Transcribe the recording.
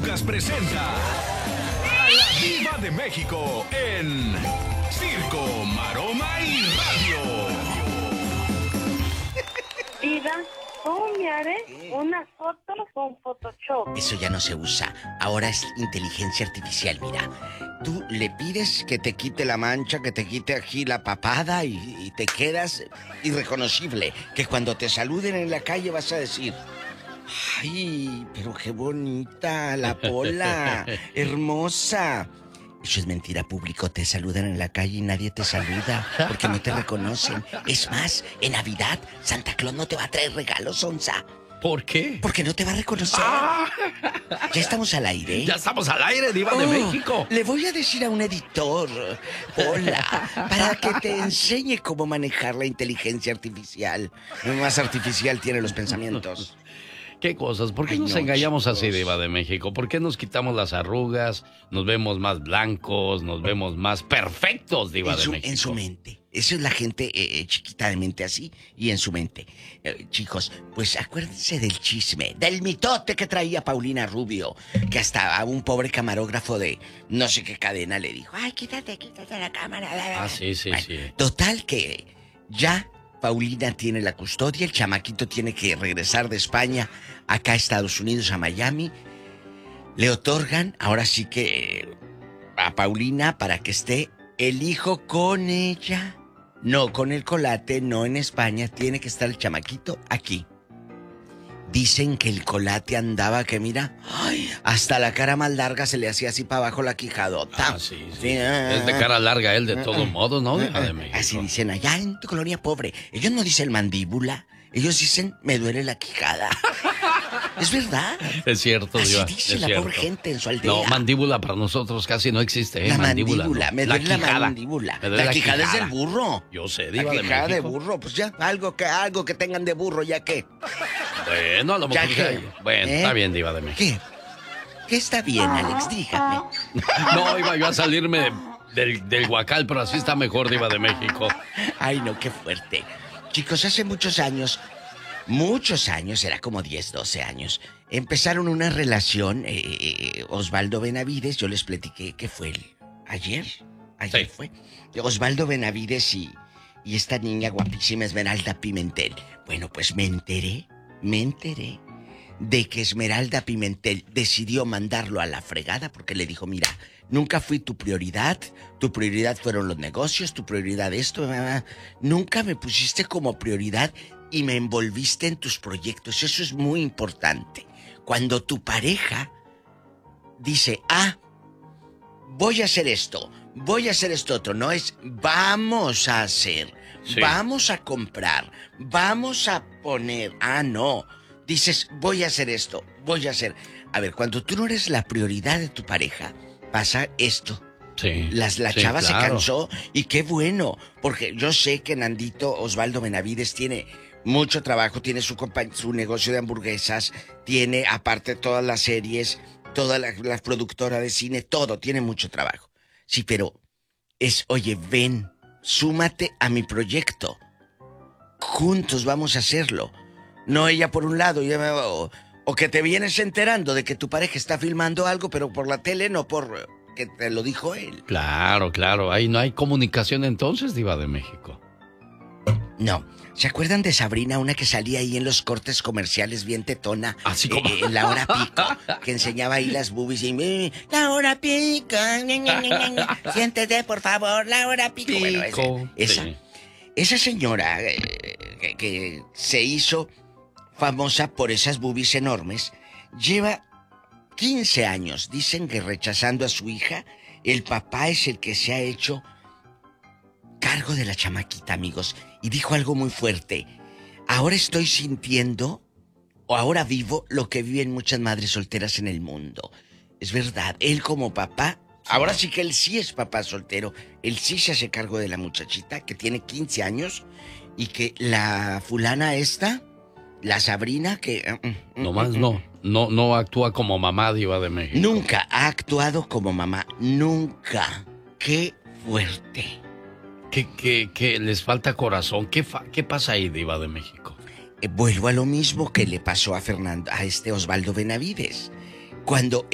Lucas presenta a la Diva de México en Circo, Maroma y Radio. Diva, ¿cómo me haré una foto con Photoshop? Eso ya no se usa. Ahora es inteligencia artificial, mira. Tú le pides que te quite la mancha, que te quite aquí la papada y te quedas irreconocible. Que cuando te saluden en la calle vas a decir... ¡Ay, pero qué bonita la Pola! ¡Hermosa! Eso es mentira, público. Te saludan en la calle y nadie te saluda porque no te reconocen. Es más, en Navidad, Santa Claus no te va a traer regalos, Onza. ¿Por qué? Porque no te va a reconocer. Ya estamos al aire. Ya estamos al aire, Diva de México. Le voy a decir a un editor, hola, para que te enseñe cómo manejar la inteligencia artificial. Más artificial tiene los pensamientos. ¿Qué cosas? ¿Por qué Ay, nos no, engañamos chicos. así, Diva de México? ¿Por qué nos quitamos las arrugas? Nos vemos más blancos, nos vemos más perfectos, Diva de México. En su mente. Eso es la gente chiquita de mente así y en su mente. Chicos, pues acuérdense del chisme, del mitote que traía Paulina Rubio, que hasta a un pobre camarógrafo de no sé qué cadena le dijo, ay, quítate la cámara. Ah, sí. Total que ya Paulina tiene la custodia, el chamaquito tiene que regresar de España acá a Estados Unidos, a Miami. Le otorgan, ahora sí que a Paulina para que esté el hijo con ella. No con el colate, no en España, tiene que estar el chamaquito aquí. Dicen que el colate andaba que mira, ay, hasta la cara más larga se le hacía así para abajo la quijadota. Ah, sí. Es de cara larga él de todos modos, ¿no? Diva de México. Así dicen allá en tu colonia pobre. Ellos no dicen mandíbula, ellos dicen me duele la quijada. Es verdad. Es cierto, Así Diva. dice es la cierto. pobre gente en su aldea. No, mandíbula para nosotros casi no existe, ¿eh? La mandíbula. mandíbula, No. me duele la quijada. mandíbula. Me duele La quijada es del burro. Yo sé, La Diva de quijada de México. burro, pues ya, algo que tengan de burro, ya que. Bueno, a lo Ya mejor. que, Bueno, está bien, Diva de México. ¿Qué? ¿Qué está bien, Alex? Dígame. No, iba yo a salirme del guacal, pero así está mejor, Diva de México. Ay, no, qué fuerte. Chicos, hace muchos años, era como 10, 12 años, empezaron una relación, Osvaldo Benavides, yo les platiqué que fue ayer Sí. fue, Osvaldo Benavides y esta niña guapísima Esmeralda Pimentel. Bueno, pues me enteré de que Esmeralda Pimentel decidió mandarlo a la fregada porque le dijo, mira, nunca fui tu prioridad fueron los negocios, tu prioridad esto, nunca me pusiste como prioridad y me envolviste en tus proyectos, eso es muy importante. Cuando tu pareja dice, voy a hacer esto otro, no es vamos a hacer, Sí. vamos a comprar, vamos a poner, no. Dices, voy a hacer esto, voy a hacer. A ver, cuando tú no eres la prioridad de tu pareja, pasa esto. Sí. La sí, chava se claro. cansó y qué bueno, porque yo sé que Nandito Osvaldo Benavides tiene mucho trabajo, tiene su negocio de hamburguesas, tiene aparte todas las series, toda la productora de cine, todo, tiene mucho trabajo. Sí, pero oye, ven, súmate a mi proyecto. Juntos vamos a hacerlo. No ella por un lado, o que te vienes enterando de que tu pareja está filmando algo, pero por la tele, no por que te lo dijo él. Claro. Ahí no hay comunicación entonces, Diva de México. No. ¿Se acuerdan de Sabrina, una que salía ahí en los cortes comerciales bien tetona? Así como... En la hora pico, que enseñaba ahí las boobies y... La hora pico, siéntete por favor, la hora pico. Bueno, sí. esa señora que se hizo famosa por esas boobies enormes, lleva 15 años, dicen que rechazando a su hija, el papá es el que se ha hecho cargo de la chamaquita, amigos, y dijo algo muy fuerte. Ahora estoy sintiendo, o ahora vivo, lo que viven muchas madres solteras en el mundo. Es verdad, él como papá, ahora sí que él sí es papá soltero, él sí se hace cargo de la muchachita que tiene 15 años y que la fulana esta, la Sabrina, que... Nomás no actúa como mamá, Diva de México. Nunca ha actuado como mamá, nunca. ¡Qué fuerte! Que les falta corazón. ¿Qué pasa ahí, Diva de México? Vuelvo a lo mismo que le pasó a Osvaldo Benavides. Cuando